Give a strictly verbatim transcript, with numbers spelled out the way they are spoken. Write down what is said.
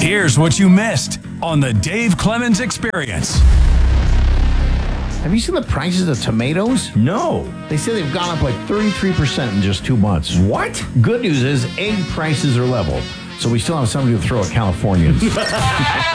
Here's what you missed on the Dave Clemens Experience. Have you seen the prices of tomatoes? No. They say they've gone up like thirty-three percent in just two months. What? Good news is egg prices are level, so we still have somebody to throw at Californians.